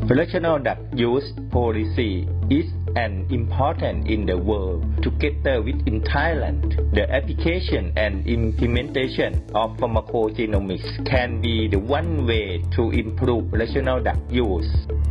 Rational drug use policy is an important in the world. Together with in Thailand, the application and implementation of pharmacogenomics can be the one way to improve rational drug use.